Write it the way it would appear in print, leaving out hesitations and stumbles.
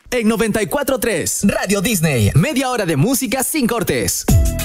En 94.3 Radio Disney, media hora de música sin cortes.